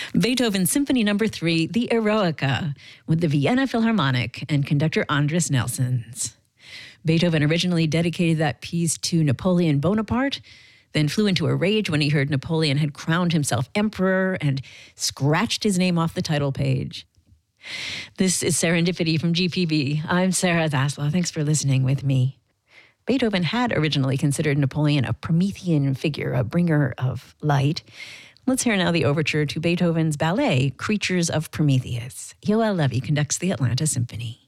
Beethoven's Symphony No. 3, the Eroica, with the Vienna Philharmonic and conductor Andris Nelsons. Beethoven originally dedicated that piece to Napoleon Bonaparte, then flew into a rage when he heard Napoleon had crowned himself emperor and scratched his name off the title page. This is Serendipity from GPB. I'm Sarah Zaslow. Thanks for listening with me. Beethoven had originally considered Napoleon a Promethean figure, a bringer of light. Let's hear now the overture to Beethoven's ballet, Creatures of Prometheus. Yoel Levy conducts the Atlanta Symphony.